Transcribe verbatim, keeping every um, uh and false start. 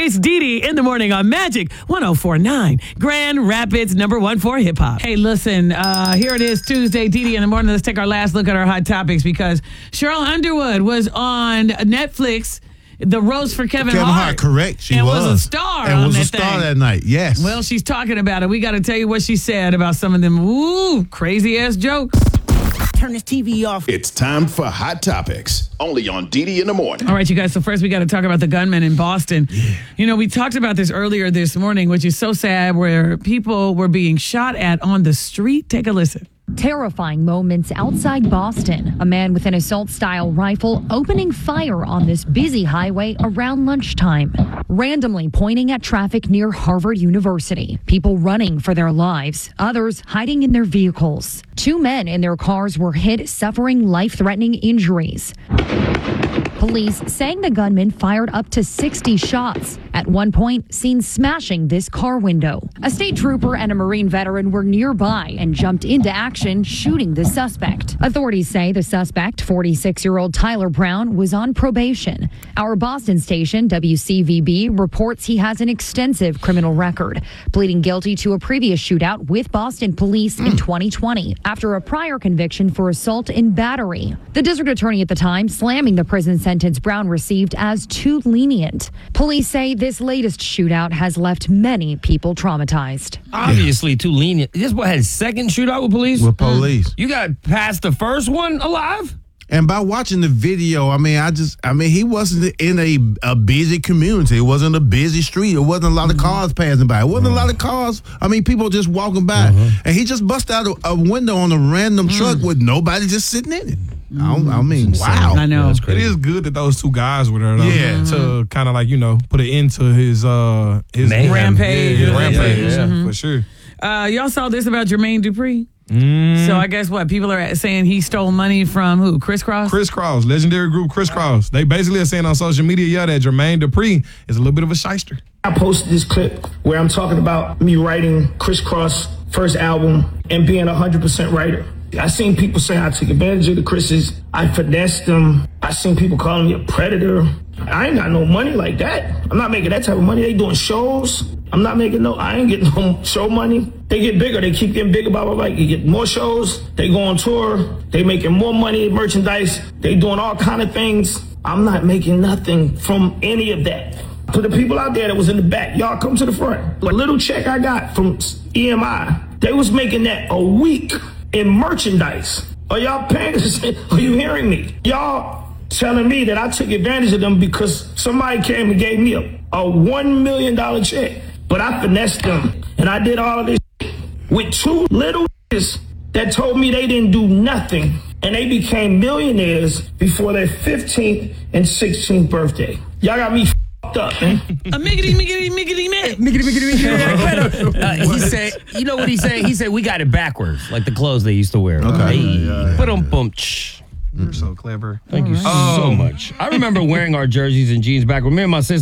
It's Dee Dee in the morning on Magic one oh four point nine, Grand Rapids, number one for hip hop. Hey, listen, uh, here it is, Tuesday, Dee Dee in the morning. Let's take our last look at our hot topics because Cheryl Underwood was on Netflix. The Roast for Kevin, Kevin Hart. Hart, correct. She and was. was a star and on was that a star thing. that night, yes. Well, she's talking about it. We got to tell you what she said about some of them ooh, crazy-ass jokes. Turn this T V off. It's time for Hot Topics, only on Dee Dee in the morning. All right, you guys. So first we got to talk about the gunman in Boston. Yeah. You know, we talked about this earlier this morning, which is so sad, where people were being shot at on the street. Take a listen. Terrifying moments outside Boston. A man with an assault-style rifle opening fire on this busy highway around lunchtime, randomly pointing at traffic near Harvard University. People running for their lives, others hiding in their vehicles. Two men in their cars were hit, suffering life-threatening injuries. Police saying the gunman fired up to sixty shots. At one point, seen smashing this car window. A state trooper and a Marine veteran were nearby and jumped into action, shooting the suspect. Authorities say the suspect, forty-six-year-old Tyler Brown, was on probation. Our Boston station, W C V B, reports he has an extensive criminal record, pleading guilty to a previous shootout with Boston police in twenty twenty after a prior conviction for assault and battery. The district attorney at the time slamming the prison sentence Brown received as too lenient. Police say this latest shootout has left many people traumatized. Obviously too lenient. This boy had a second shootout with police? With police. You got past the first one alive? And by watching the video, I mean, I just, I mean, he wasn't in a, a busy community. It wasn't a busy street. It wasn't a lot of cars passing by. It wasn't a lot of cars. I mean, people just walking by. Uh-huh. And he just busted out a, a window on a random mm. truck with nobody just sitting in it. I, I mean, wow. I know. It is good that those two guys were there, though. Yeah. Mm-hmm. To kind of like, you know, put an end to his, uh, his Man. Rampage. Yeah, yeah, rampage, Yeah, yeah. mm-hmm. for sure. Uh, y'all saw this about Jermaine Dupri? Mm. So I guess what? People are saying he stole money from who? Chris Cross? Chris Cross, legendary group Chris Cross. They basically are saying on social media, yeah, that Jermaine Dupri is a little bit of a shyster. I posted this clip where I'm talking about me writing Chris Cross' first album and being a one hundred percent writer. I seen people saying I took advantage of the Chris's. I finessed them. I seen people calling me a predator. I ain't got no money like that. I'm not making that type of money. They doing shows. I'm not making no, I ain't getting no show money. They get bigger. They keep getting bigger, blah, blah, blah. You get more shows. They go on tour. They making more money, merchandise. They doing all kind of things. I'm not making nothing from any of that. To the people out there that was in the back, y'all come to the front. The little check I got from E M I, they was making that a week in merchandise. Are y'all paying attention? Are you hearing me? Y'all telling me that I took advantage of them because somebody came and gave me a, a one million dollars check. But I finessed them, and I did all of this with two little that told me they didn't do nothing, and they became millionaires before their fifteenth and sixteenth birthday. Y'all got me f***ed up, man. A miggity, miggity, miggity, man. Miggity, miggity, miggity. uh, he said, you know what he said? He said, we got it backwards, like the clothes they used to wear. Okay. Hey, Yeah, yeah, put on bump. Shh. You're so clever. Thank you so much. I remember wearing our jerseys and jeans back with me and my sister.